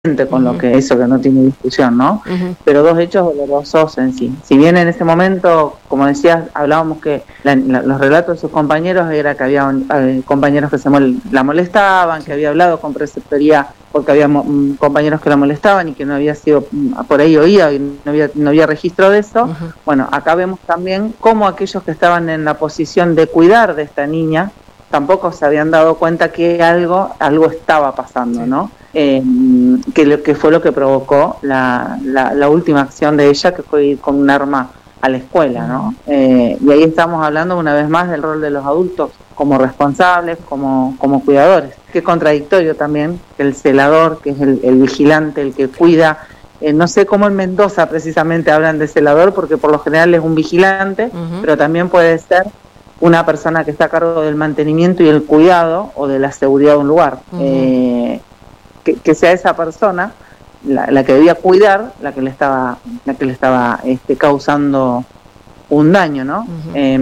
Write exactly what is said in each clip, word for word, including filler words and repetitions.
con uh-huh. lo que eso que no tiene discusión, ¿no? Uh-huh. Pero dos hechos dolorosos en sí. Si bien en ese momento, como decías, hablábamos que la, la, los relatos de sus compañeros era que había eh, compañeros que se mol, la molestaban, que había hablado con preceptoría porque había um, compañeros que la molestaban y que no había sido um, por ahí oída y no había, no había registro de eso. Uh-huh. Bueno, acá vemos también cómo aquellos que estaban en la posición de cuidar de esta niña tampoco se habían dado cuenta que algo, algo estaba pasando, ¿no? Eh, que, lo, que fue lo que provocó la, la, la última acción de ella, que fue ir con un arma a la escuela, ¿no? Eh, y ahí estamos hablando una vez más del rol de los adultos como responsables, como, como cuidadores. Qué contradictorio también que el celador, que es el, el vigilante, el que cuida, eh, no sé cómo en Mendoza precisamente hablan de celador, porque por lo general es un vigilante, uh-huh. pero también puede ser una persona que está a cargo del mantenimiento y el cuidado o de la seguridad de un lugar. Uh-huh. Eh, que, que sea esa persona la, la que debía cuidar, la que le estaba, la que le estaba este, causando un daño, ¿no? Uh-huh. Eh,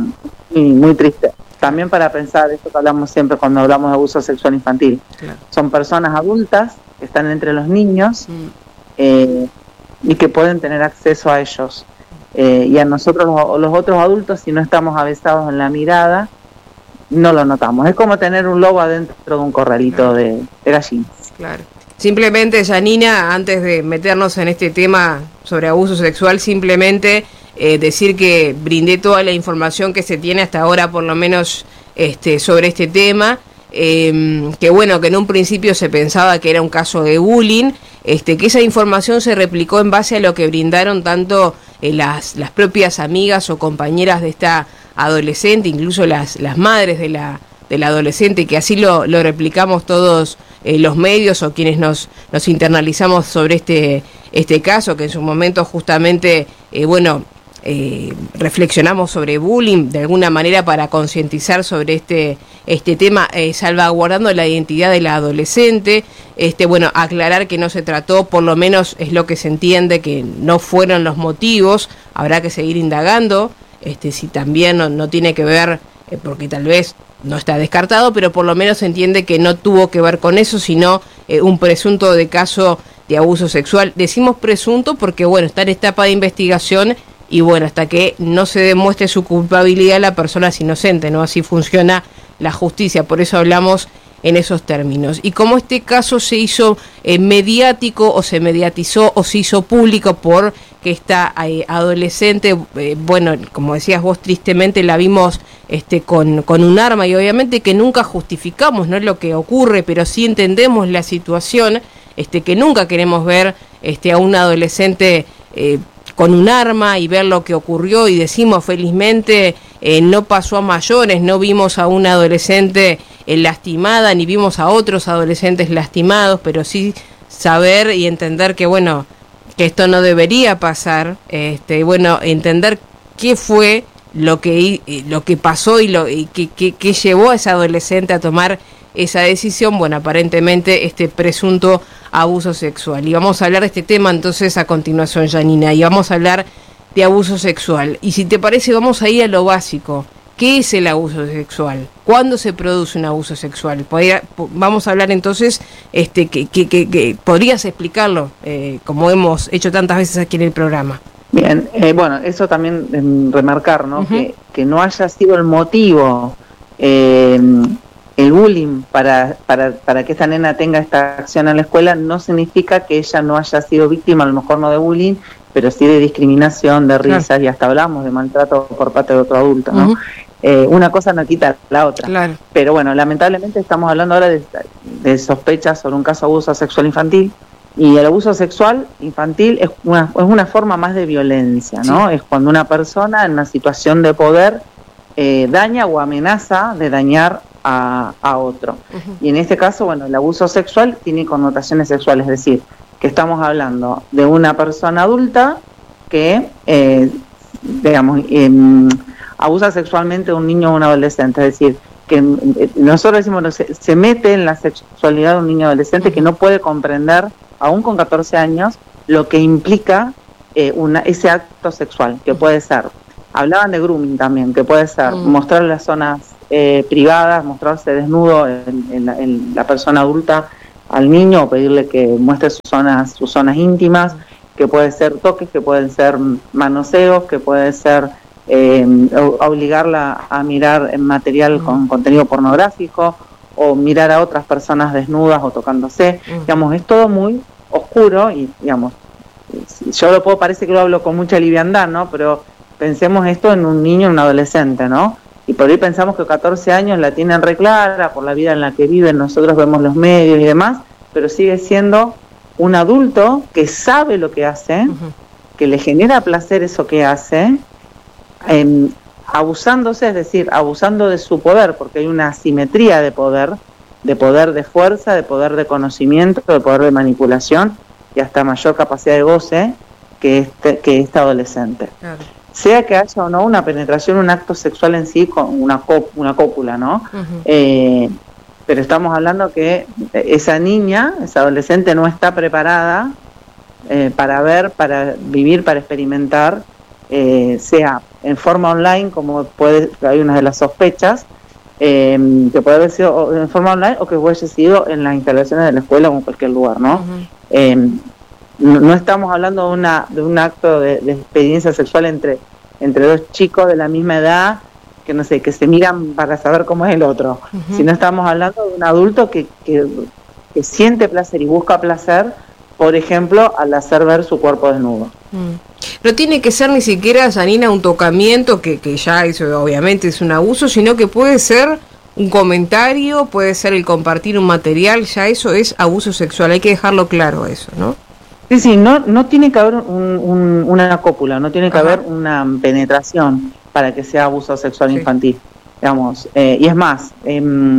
y muy triste. También para pensar, esto que hablamos siempre cuando hablamos de abuso sexual infantil. Claro. Son personas adultas que están entre los niños uh-huh. eh, y que pueden tener acceso a ellos. Eh, y a nosotros los, los otros adultos, si no estamos avesados en la mirada, no lo notamos. Es como tener un lobo adentro de un corralito claro. de, de gallinas. Claro. Simplemente, Janina, antes de meternos en este tema sobre abuso sexual, simplemente eh, decir que brindé toda la información que se tiene hasta ahora, por lo menos este, sobre este tema. Eh, que bueno, que en un principio se pensaba que era un caso de bullying, este, que esa información se replicó en base a lo que brindaron tanto eh, las, las propias amigas o compañeras de esta adolescente, incluso las, las madres de la, de la adolescente, que así lo, lo replicamos todos eh, los medios o quienes nos, nos internalizamos sobre este, este caso, que en su momento justamente, eh, bueno, Eh, reflexionamos sobre bullying de alguna manera para concientizar sobre este este tema, eh, salvaguardando la identidad de la adolescente, este bueno, aclarar que no se trató, por lo menos es lo que se entiende, que no fueron los motivos, habrá que seguir indagando, este si también no, no tiene que ver, eh, porque tal vez no está descartado, pero por lo menos se entiende que no tuvo que ver con eso, sino eh, un presunto de caso de abuso sexual. Decimos presunto porque bueno, está en etapa de investigación. Y bueno, hasta que no se demuestre su culpabilidad, la persona es inocente, ¿no? Así funciona la justicia, por eso hablamos en esos términos. Y como este caso se hizo eh, mediático, o se mediatizó, o se hizo público por que esta eh, adolescente, eh, bueno, como decías vos, tristemente la vimos este, con, con un arma, y obviamente que nunca justificamos, no es lo que ocurre, pero sí entendemos la situación, este, que nunca queremos ver este, a un adolescente eh, con un arma y ver lo que ocurrió, y decimos felizmente eh, no pasó a mayores, no vimos a una adolescente eh, lastimada, ni vimos a otros adolescentes lastimados, pero sí saber y entender que bueno, que esto no debería pasar, este, bueno, entender qué fue lo que lo que pasó y lo y que, que, que llevó a esa adolescente a tomar esa decisión, bueno, aparentemente este presunto abuso sexual. Y vamos a hablar de este tema entonces a continuación, Janina, y vamos a hablar de abuso sexual. Y si te parece, vamos a ir a lo básico. ¿Qué es el abuso sexual? ¿Cuándo se produce un abuso sexual? Podría, vamos a hablar entonces, este, que, que, que, que podrías explicarlo, eh, como hemos hecho tantas veces aquí en el programa. Bien, eh, bueno, eso también eh, remarcar, ¿no? Uh-huh. Que, que no haya sido el motivo, eh, el bullying para, para, para que esta nena tenga esta acción en la escuela, no significa que ella no haya sido víctima, a lo mejor no de bullying, pero sí de discriminación, de risas, claro. Y hasta hablamos de maltrato por parte de otro adulto, ¿no? Uh-huh. Eh, una cosa no quita la otra. Claro. Pero bueno, lamentablemente estamos hablando ahora de, de sospechas sobre un caso de abuso sexual infantil, y el abuso sexual infantil es una, es una forma más de violencia, ¿no? Sí. Es cuando una persona en una situación de poder eh, daña o amenaza de dañar A, a otro. Uh-huh. Y en este caso, bueno, el abuso sexual tiene connotaciones sexuales, es decir, que estamos hablando de una persona adulta que, eh, digamos, eh, abusa sexualmente de un niño o un adolescente, es decir, que eh, nosotros decimos, bueno, se, se mete en la sexualidad de un niño o adolescente uh-huh. que no puede comprender, aún con catorce años, lo que implica eh, una, ese acto sexual, que uh-huh. puede ser, hablaban de grooming también, que puede ser uh-huh. mostrar las zonas Eh, privadas, mostrarse desnudo en, en, la, en la persona adulta al niño o pedirle que muestre sus zonas, sus zonas íntimas, que puede ser toques, que pueden ser manoseos, que puede ser eh, obligarla a mirar en material uh-huh. con contenido pornográfico o mirar a otras personas desnudas o tocándose. Uh-huh. Digamos, es todo muy oscuro y, digamos, yo lo puedo, parece que lo hablo con mucha liviandad, ¿no? Pero pensemos esto en un niño, en un adolescente, ¿no? Y por ahí pensamos que catorce años la tienen re clara por la vida en la que viven, nosotros vemos los medios y demás, pero sigue siendo un adulto que sabe lo que hace, uh-huh. que le genera placer eso que hace, eh, abusándose, es decir, abusando de su poder, porque hay una asimetría de poder, de poder de fuerza, de poder de conocimiento, de poder de manipulación y hasta mayor capacidad de goce que este, que este adolescente. Claro. Sea que haya o no una penetración, un acto sexual en sí, con una, cop, una cópula, ¿no? Uh-huh. Eh, pero estamos hablando que esa niña, esa adolescente no está preparada eh, para ver, para vivir, para experimentar, eh, sea en forma online, como puede, hay una de las sospechas, eh, que puede haber sido en forma online o que hubiese sido en las instalaciones de la escuela o en cualquier lugar, ¿no? Uh-huh. Eh, no, no estamos hablando de una de un acto de, de experiencia sexual entre entre dos chicos de la misma edad, que no sé, que se miran para saber cómo es el otro, uh-huh. sino estamos hablando de un adulto que, que, que siente placer y busca placer, por ejemplo, al hacer ver su cuerpo desnudo. Mm. No tiene que ser ni siquiera, Janina, un tocamiento, que, que ya eso obviamente es un abuso, sino que puede ser un comentario, puede ser el compartir un material, ya eso es abuso sexual, hay que dejarlo claro eso, ¿no? Sí, sí, no, no tiene que haber un, un, una cópula, no tiene que Ajá. haber una penetración para que sea abuso sexual sí. infantil, digamos, eh, y es más, eh,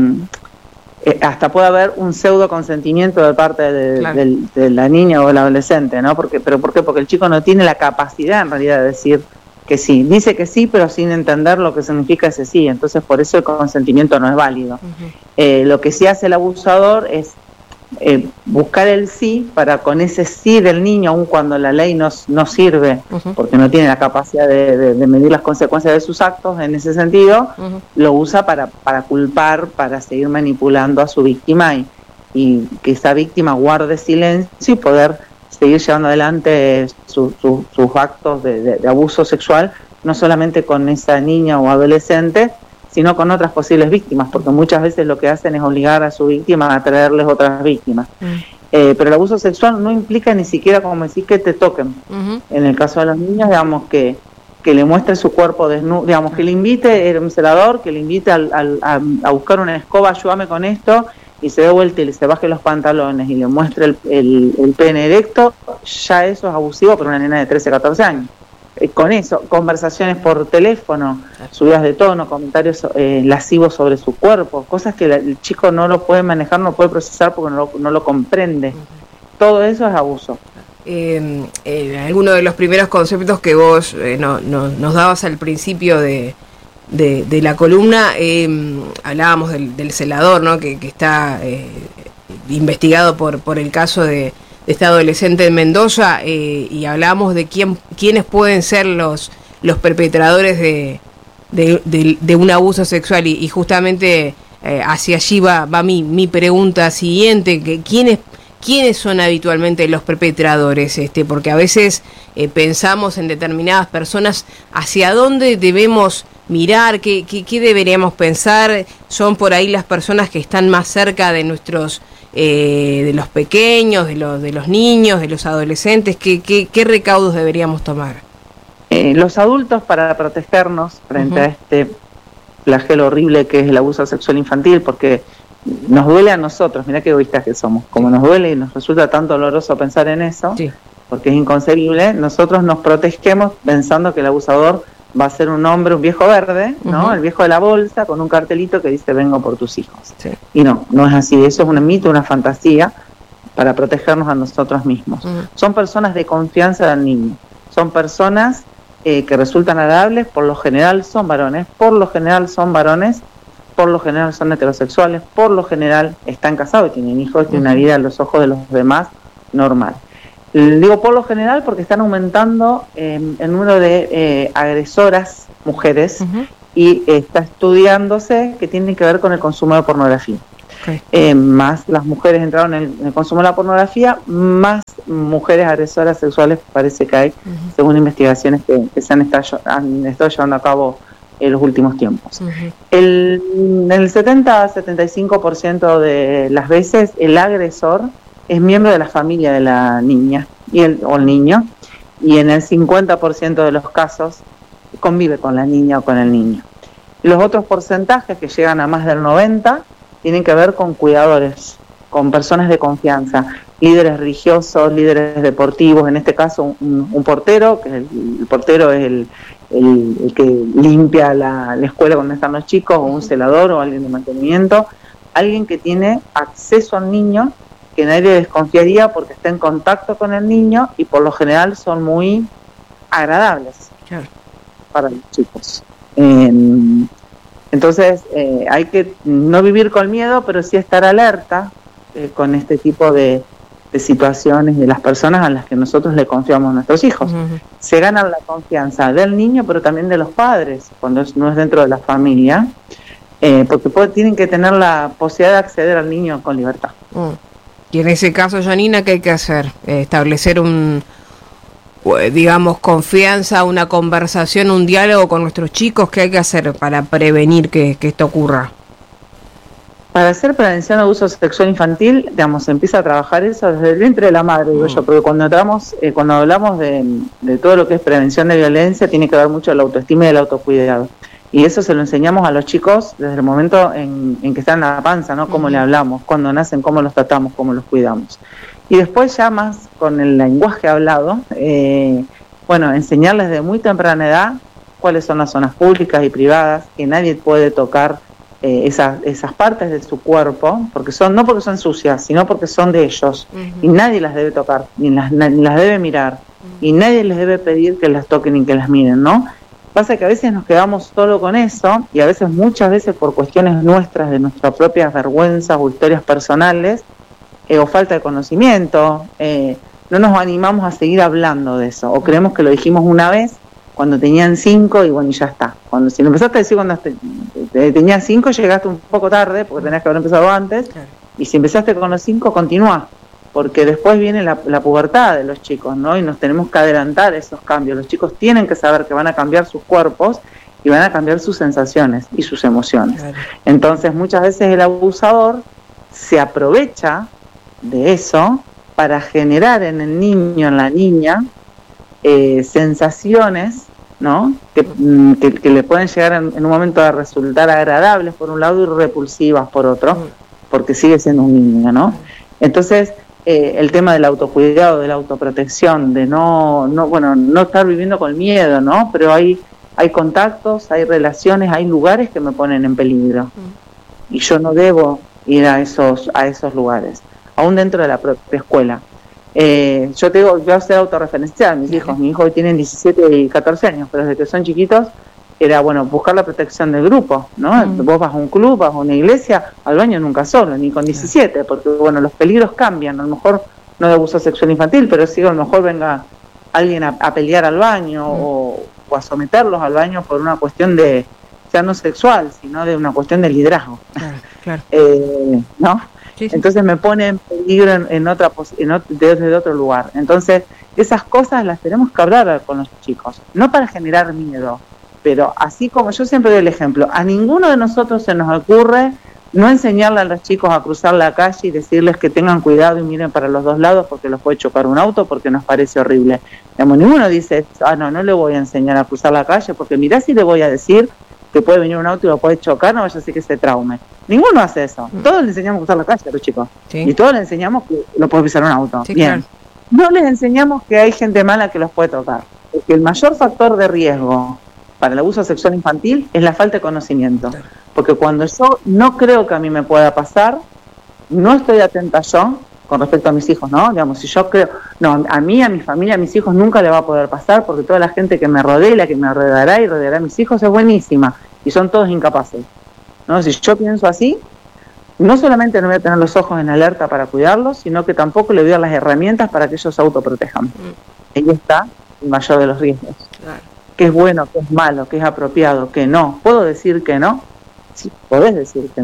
eh, hasta puede haber un pseudo consentimiento de parte de, claro. de, de la niña o el adolescente, ¿no? Porque, pero ¿por qué? Porque el chico no tiene la capacidad en realidad de decir que sí, dice que sí, pero sin entender lo que significa ese sí, entonces por eso el consentimiento no es válido. Uh-huh. Eh, lo que sí hace el abusador es Eh, buscar el sí para con ese sí del niño, aun cuando la ley no, no sirve, uh-huh. porque no tiene la capacidad de, de, de medir las consecuencias de sus actos en ese sentido, uh-huh. lo usa para, para culpar, para seguir manipulando a su víctima y, y que esa víctima guarde silencio y poder seguir llevando adelante su, su, sus actos de, de, de abuso sexual, no solamente con esa niña o adolescente, sino con otras posibles víctimas, porque muchas veces lo que hacen es obligar a su víctima a traerles otras víctimas. Mm. Eh, pero el abuso sexual no implica ni siquiera, como decís, que te toquen. Uh-huh. En el caso de los niños, digamos, que, que le muestre su cuerpo desnudo, digamos, que le invite, el celador, que le invite al, al, a, a buscar una escoba, ayúdame con esto, y se dé vuelta y se baje los pantalones y le muestre el, el, el pene erecto, ya eso es abusivo para una nena de trece, catorce años. Con eso, conversaciones por teléfono, subidas de tono, comentarios eh, lascivos sobre su cuerpo, cosas que la, el chico no lo puede manejar, no lo puede procesar porque no lo, no lo comprende. Uh-huh. Todo eso es abuso. Eh, eh, alguno de los primeros conceptos que vos eh, no, no, nos dabas al principio de, de, de la columna, eh, hablábamos del, del celador, ¿no? que, que está eh, investigado por, por el caso de de este adolescente en Mendoza, eh, y hablábamos de quién quiénes pueden ser los los perpetradores de de, de, de un abuso sexual, y, y justamente eh, hacia allí va va mi mi pregunta siguiente, que quiénes quiénes son habitualmente los perpetradores, este porque a veces eh, pensamos en determinadas personas, hacia dónde debemos mirar, qué, qué qué deberíamos pensar, son por ahí las personas que están más cerca de nuestros Eh, de los pequeños, de los de los niños, de los adolescentes, ¿qué, qué, qué recaudos deberíamos tomar? Eh, los adultos, para protegernos frente uh-huh. a este flagelo horrible que es el abuso sexual infantil, porque nos duele a nosotros, mirá qué egoístas que somos, como nos duele y nos resulta tan doloroso pensar en eso, sí. porque es inconcebible, nosotros nos protegemos pensando que el abusador va a ser un hombre, un viejo verde, ¿no? Uh-huh. El viejo de la bolsa, con un cartelito que dice vengo por tus hijos. Sí. Y no, no es así, eso es un mito, una fantasía para protegernos a nosotros mismos. Uh-huh. Son personas de confianza del niño, son personas eh, que resultan agradables, por lo general son varones, por lo general son varones, por lo general son heterosexuales, por lo general están casados y tienen hijos, uh-huh. tienen una vida a los ojos de los demás normal. Digo por lo general porque están aumentando eh, el número de eh, agresoras mujeres uh-huh. y está estudiándose que tiene que ver con el consumo de pornografía. Okay. Eh, más las mujeres entraron en el, en el consumo de la pornografía, más mujeres agresoras sexuales parece que hay, uh-huh. según investigaciones que, que se han estado, han estado llevando a cabo en los últimos tiempos. Uh-huh. El, en el setenta a setenta y cinco por ciento de las veces el agresor es miembro de la familia de la niña y el, o el niño, y en el cincuenta por ciento de los casos convive con la niña o con el niño. Los otros porcentajes, que llegan a más del noventa por ciento, tienen que ver con cuidadores, con personas de confianza, líderes religiosos, líderes deportivos, en este caso un, un portero, que el, el portero es el, el, el que limpia la, la escuela donde están los chicos, o un celador o alguien de mantenimiento, alguien que tiene acceso al niño, que nadie desconfiaría porque está en contacto con el niño y por lo general son muy agradables, claro, para los chicos. Eh, entonces eh, hay que no vivir con miedo, pero sí estar alerta eh, con este tipo de, de situaciones de las personas a las que nosotros le confiamos a nuestros hijos. Uh-huh. Se gana la confianza del niño, pero también de los padres, cuando es, no es dentro de la familia, eh, porque puede, tienen que tener la posibilidad de acceder al niño con libertad. Uh. Y en ese caso, Janina, ¿qué hay que hacer? Eh, establecer un, digamos, confianza, una conversación, un diálogo con nuestros chicos. ¿Qué hay que hacer para prevenir que, que esto ocurra? Para hacer prevención de abuso sexual infantil, digamos, se empieza a trabajar eso desde el vientre de la madre, digo yo, porque cuando hablamos, eh, cuando hablamos de, de todo lo que es prevención de violencia, tiene que ver mucho de la autoestima y del autocuidado. Y eso se lo enseñamos a los chicos desde el momento en, en que están en la panza, ¿no? Cómo le hablamos, cuando nacen, cómo los tratamos, cómo los cuidamos. Y después ya más con el lenguaje hablado, eh, bueno, enseñarles desde muy temprana edad cuáles son las zonas públicas y privadas, que nadie puede tocar eh, esas, esas partes de su cuerpo, porque son no porque son sucias, sino porque son de ellos. Uh-huh. Y nadie las debe tocar, ni las, ni las debe mirar, uh-huh. y nadie les debe pedir que las toquen ni que las miren, ¿no? Pasa que a veces nos quedamos solo con eso, y a veces, muchas veces por cuestiones nuestras, de nuestras propias vergüenzas o historias personales, eh, o falta de conocimiento, eh, no nos animamos a seguir hablando de eso, o creemos que lo dijimos una vez cuando tenían cinco y bueno, y ya está. Cuando si lo empezaste a decir cuando te, te, tenías cinco, llegaste un poco tarde, porque tenías que haber empezado antes, claro. Y si empezaste con los cinco, continúa, porque después viene la, la pubertad de los chicos, ¿no? Y nos tenemos que adelantar esos cambios. Los chicos tienen que saber que van a cambiar sus cuerpos y van a cambiar sus sensaciones y sus emociones. Claro. Entonces, muchas veces el abusador se aprovecha de eso para generar en el niño, en la niña, eh, sensaciones, ¿no? Que, que, que le pueden llegar en, en un momento a resultar agradables por un lado y repulsivas por otro, porque sigue siendo un niño, ¿no? Entonces, Eh, el tema del autocuidado, de la autoprotección, de no, no, bueno, no estar viviendo con miedo, ¿no? Pero hay, hay contactos, hay relaciones, hay lugares que me ponen en peligro. Mm. Y yo no debo ir a esos, a esos lugares, aún dentro de la propia escuela. Eh, yo te digo, yo voy a ser autorreferencial, mis hijos, mis hijos hoy tienen diecisiete y catorce años, pero desde que son chiquitos, era, bueno, buscar la protección del grupo, ¿no? Mm. Vos vas a un club, vas a una iglesia, al baño nunca solo, ni con diecisiete, porque, bueno, los peligros cambian, a lo mejor no de abuso sexual infantil, pero sí a lo mejor venga alguien a, a pelear al baño, mm. o, o a someterlos al baño por una cuestión de, ya no sexual, sino de una cuestión de liderazgo. Claro, claro. eh, ¿no? Sí, sí. Entonces me pone en peligro en, en otra en otro, desde otro lugar. Entonces, esas cosas las tenemos que hablar con los chicos, no para generar miedo, pero así como yo siempre doy el ejemplo, a ninguno de nosotros se nos ocurre no enseñarle a los chicos a cruzar la calle y decirles que tengan cuidado y miren para los dos lados porque los puede chocar un auto, porque nos parece horrible. Digamos, ninguno dice, ah, no, no le voy a enseñar a cruzar la calle porque mirá si le voy a decir que puede venir un auto y lo puede chocar, no vaya a ser que se traume. Ninguno hace eso. Todos le enseñamos a cruzar la calle a los chicos. Sí. Y todos le enseñamos que lo puede pisar un auto. Sí, bien. Claro. No les enseñamos que hay gente mala que los puede tocar. Porque el mayor factor de riesgo para el abuso sexual infantil es la falta de conocimiento. Claro. Porque cuando yo no creo que a mí me pueda pasar, no estoy atenta yo con respecto a mis hijos, ¿no? Digamos, si yo creo, no, a mí, a mi familia, a mis hijos nunca le va a poder pasar porque toda la gente que me rodea y la que me rodeará y rodeará a mis hijos es buenísima y son todos incapaces, ¿no? Si yo pienso así, no solamente no voy a tener los ojos en alerta para cuidarlos, sino que tampoco le voy a dar las herramientas para que ellos se autoprotejan. Mm. Ahí está el mayor de los riesgos. Claro. ¿Qué es bueno, qué es malo, qué es apropiado, qué no? ¿Puedo decir que no? Sí, podés decir que no.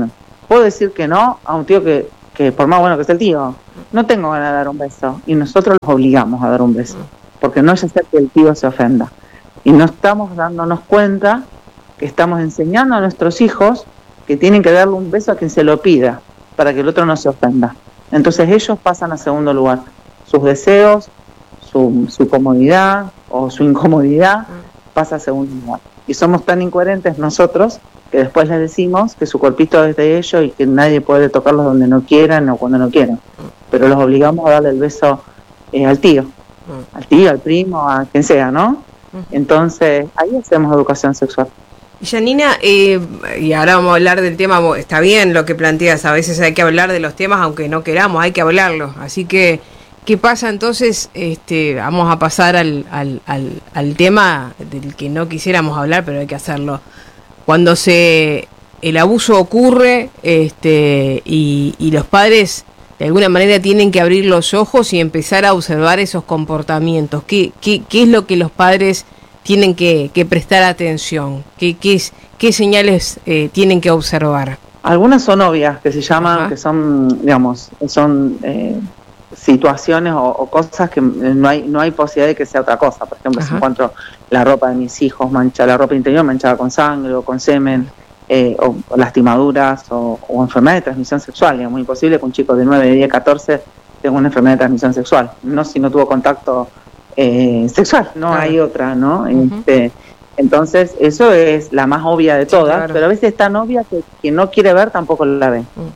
puedo decir que no a un tío que, que por más bueno que sea el tío, no tengo ganas de dar un beso, y nosotros los obligamos a dar un beso, porque no es hacer que el tío se ofenda, y no estamos dándonos cuenta que estamos enseñando a nuestros hijos que tienen que darle un beso a quien se lo pida, para que el otro no se ofenda. Entonces ellos pasan a segundo lugar, sus deseos, su, su comodidad o su incomodidad pasa a segundo lugar. Y somos tan incoherentes nosotros que después les decimos que su cuerpito es de ellos y que nadie puede tocarlos donde no quieran o cuando no quieran. Pero los obligamos a darle el beso eh, al tío, al tío, al primo, a quien sea, ¿no? Entonces, ahí hacemos educación sexual. Janina, eh, y ahora vamos a hablar del tema, está bien lo que planteas, a veces hay que hablar de los temas aunque no queramos, hay que hablarlo. Así que, ¿qué pasa entonces? Este, vamos a pasar al, al, al, al tema del que no quisiéramos hablar, pero hay que hacerlo. Cuando se el abuso ocurre este, y, y los padres de alguna manera tienen que abrir los ojos y empezar a observar esos comportamientos. ¿Qué, qué, qué es lo que los padres tienen que, que prestar atención? ¿Qué, qué, es, qué señales eh, tienen que observar? Algunas son obvias, que se llaman, Ajá. que son, digamos, son eh, situaciones o, o cosas que no hay no hay posibilidad de que sea otra cosa. Por ejemplo, Ajá. si encuentro la ropa de mis hijos manchada, la ropa interior manchada con sangre o con semen, eh, o, o lastimaduras o, o enfermedad de transmisión sexual. Es muy imposible que un chico de nueve, diez, catorce tenga una enfermedad de transmisión sexual, no si no tuvo contacto eh, sexual, no Ajá. hay otra, ¿no? Uh-huh. Este, entonces, eso es la más obvia de todas, sí, claro. pero a veces es tan obvia que quien no quiere ver tampoco la ve. Uh-huh.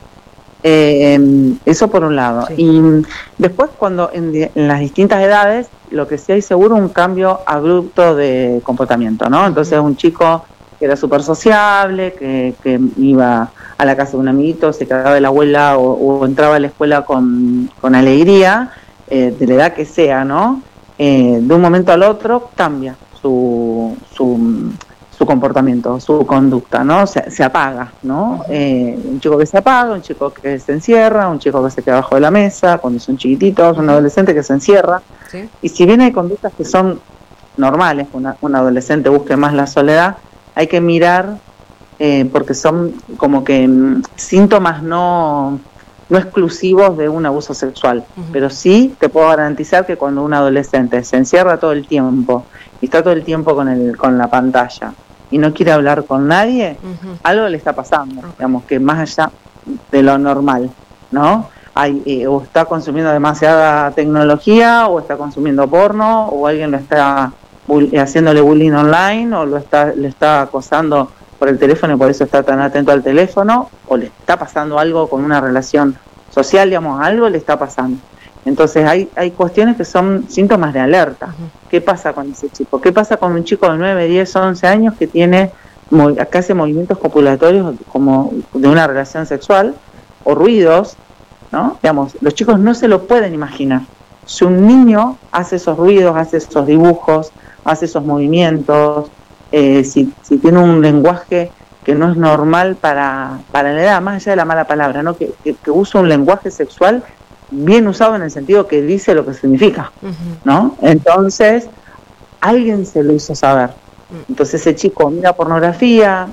Eh, eso por un lado. Sí. Y después, cuando en, en las distintas edades, lo que sí hay seguro un cambio abrupto de comportamiento, ¿no? Entonces, un chico que era súper sociable, que, que iba a la casa de un amiguito, se quedaba de la abuela o, o entraba a la escuela con, con alegría, eh, de la edad que sea, ¿no? Eh, de un momento al otro cambia su... su su comportamiento, su conducta, ¿no? Se, se apaga, ¿no? Eh, un chico que se apaga, un chico que se encierra, un chico que se queda abajo de la mesa, cuando son chiquititos, un adolescente que se encierra. ¿Sí? Y si bien hay conductas que son normales, una, un adolescente busque más la soledad, hay que mirar, eh, porque son como que mm, síntomas no, no exclusivos de un abuso sexual, uh-huh. pero sí te puedo garantizar que cuando un adolescente se encierra todo el tiempo y está todo el tiempo con el con la pantalla y no quiere hablar con nadie, uh-huh. algo le está pasando, uh-huh. digamos, que más allá de lo normal, ¿no? Hay, eh, o está consumiendo demasiada tecnología, o está consumiendo porno, o alguien lo está bu- haciéndole bullying online, o lo está le está acosando por el teléfono y por eso está tan atento al teléfono, o le está pasando algo con una relación social, digamos, algo le está pasando. Entonces hay hay cuestiones que son síntomas de alerta. Uh-huh. ¿Qué pasa con ese chico? ¿Qué pasa con un chico de nueve, diez, once años que tiene que hace movimientos copulatorios como de una relación sexual o ruidos, ¿no? Digamos, los chicos no se lo pueden imaginar. Si un niño hace esos ruidos, hace esos dibujos, hace esos movimientos, eh, si, si tiene un lenguaje que no es normal para, para la edad, más allá de la mala palabra, ¿no? Que, que, que usa un lenguaje sexual bien usado en el sentido que dice lo que significa, uh-huh. ¿no? Entonces, alguien se lo hizo saber. Entonces ese chico mira pornografía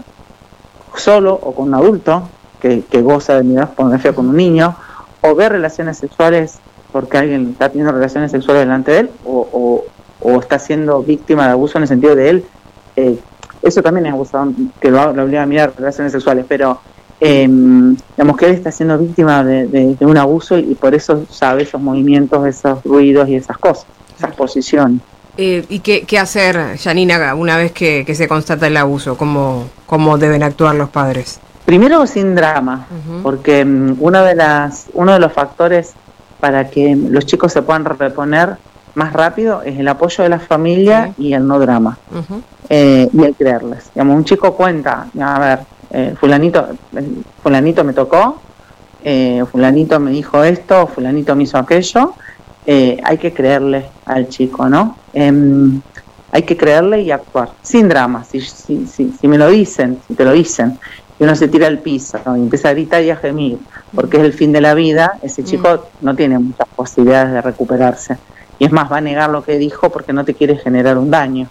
solo o con un adulto que, que goza de mirar pornografía con un niño, o ve relaciones sexuales porque alguien está teniendo relaciones sexuales delante de él, o, o, o está siendo víctima de abuso en el sentido de él. Eh, eso también es abuso, que lo, lo obliga a mirar relaciones sexuales, pero eh, digamos que él está siendo víctima de, de, de un abuso y por eso sabe esos movimientos, esos ruidos y esas cosas, esas posiciones. Eh, ¿Y qué, qué hacer, Janina, una vez que, que se constata el abuso? ¿Cómo, cómo deben actuar los padres? Primero, sin drama, uh-huh. porque um, una de las, uno de los factores para que los chicos se puedan reponer más rápido es el apoyo de la familia uh-huh. y el no drama, uh-huh. eh, y el creerles. Digamos, un chico cuenta, a ver, eh, fulanito, fulanito me tocó, eh, fulanito me dijo esto, fulanito me hizo aquello. Eh, hay que creerle al chico, ¿no? Eh, hay que creerle y actuar, sin drama. Si, si, si, si me lo dicen, si te lo dicen, y uno se tira al piso, ¿no? Y empieza a gritar y a gemir, porque es el fin de la vida, ese chico no tiene muchas posibilidades de recuperarse. Y es más, va a negar lo que dijo porque no te quiere generar un daño.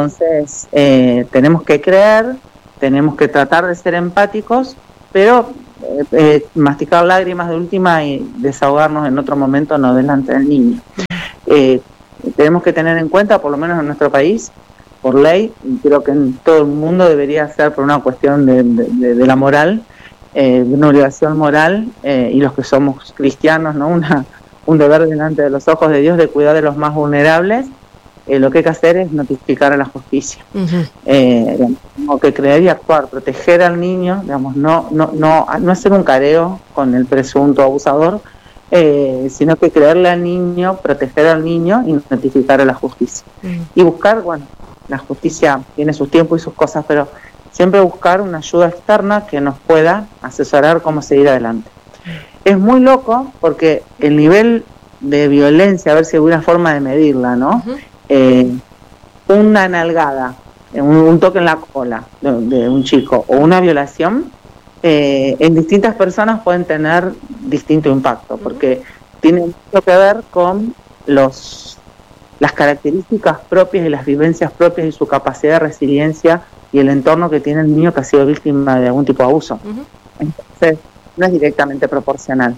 Entonces, eh, tenemos que creer, tenemos que tratar de ser empáticos, pero eh, eh, masticar lágrimas de última y desahogarnos en otro momento, no delante del niño. Eh, tenemos que tener en cuenta, por lo menos en nuestro país, por ley, y creo que en todo el mundo debería ser por una cuestión de, de, de la moral, eh, de una obligación moral, eh, y los que somos cristianos, ¿no? Una, un deber delante de los ojos de Dios de cuidar de los más vulnerables. Eh, lo que hay que hacer es notificar a la justicia. Uh-huh. eh, digamos, que creer y actuar, proteger al niño, digamos, no, no, no, no hacer un careo con el presunto abusador, eh, sino que creerle al niño, proteger al niño y notificar a la justicia. Uh-huh. Y buscar, bueno, la justicia tiene sus tiempos y sus cosas, pero siempre buscar una ayuda externa que nos pueda asesorar cómo seguir adelante. Uh-huh. Es muy loco porque el nivel de violencia, a ver si hay una forma de medirla, ¿no? Uh-huh. Eh, una nalgada, un, un toque en la cola de, de un chico o una violación, eh, en distintas personas pueden tener distinto impacto, porque tiene mucho que ver con los las características propias y las vivencias propias y su capacidad de resiliencia y el entorno que tiene el niño que ha sido víctima de algún tipo de abuso. Uh-huh. Entonces, no es directamente proporcional.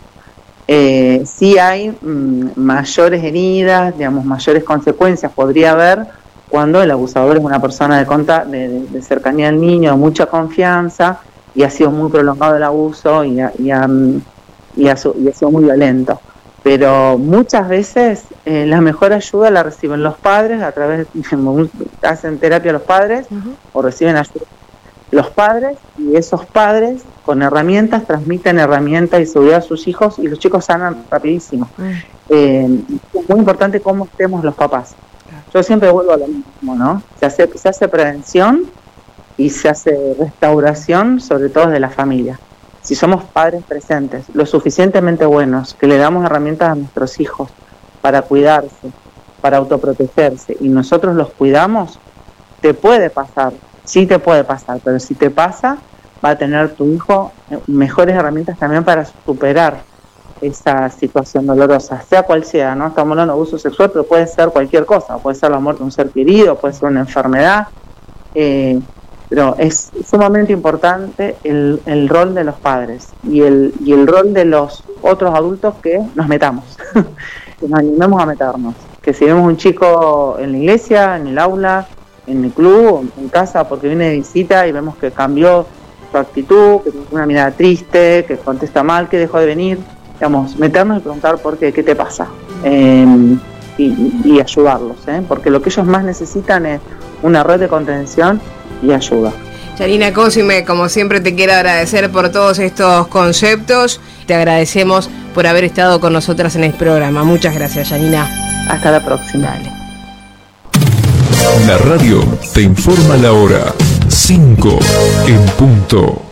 Eh, sí hay mm, mayores heridas, digamos, mayores consecuencias podría haber cuando el abusador es una persona de, conta, de, de, de cercanía al niño, de mucha confianza, y ha sido muy prolongado el abuso y ha, y ha, y ha, y ha sido muy violento. Pero muchas veces eh, la mejor ayuda la reciben los padres, a través de, hacen terapia los padres, uh-huh. o reciben ayuda los padres, y esos padres con herramientas transmiten herramientas y seguridad a sus hijos, y los chicos sanan rapidísimo. Uh-huh. Eh, es muy importante cómo estemos los papás. Yo siempre vuelvo a lo mismo, ¿no? Se hace, se hace prevención y se hace restauración, sobre todo de la familia. Si somos padres presentes, lo suficientemente buenos, que le damos herramientas a nuestros hijos para cuidarse, para autoprotegerse, y nosotros los cuidamos, te puede pasar, sí te puede pasar, pero si te pasa, va a tener tu hijo mejores herramientas también para superar esa situación dolorosa, sea cual sea, ¿no? Estamos hablando de abuso sexual, pero puede ser cualquier cosa, puede ser la muerte de un ser querido, puede ser una enfermedad, eh, pero es sumamente importante el, el rol de los padres y el, y el rol de los otros adultos que nos metamos, que nos animemos a meternos, que si vemos un chico en la iglesia, en el aula, en el club, en casa, porque viene de visita y vemos que cambió su actitud, que tiene una mirada triste, que contesta mal, que dejó de venir, digamos, meternos y preguntar por qué, qué te pasa, eh, y, y ayudarlos, ¿eh? Porque lo que ellos más necesitan es una red de contención y ayuda. Yanina Cosime, como siempre te quiero agradecer por todos estos conceptos, te agradecemos por haber estado con nosotras en el programa. Muchas gracias, Yanina. Hasta la próxima. Dale. La radio te informa la hora cinco en punto.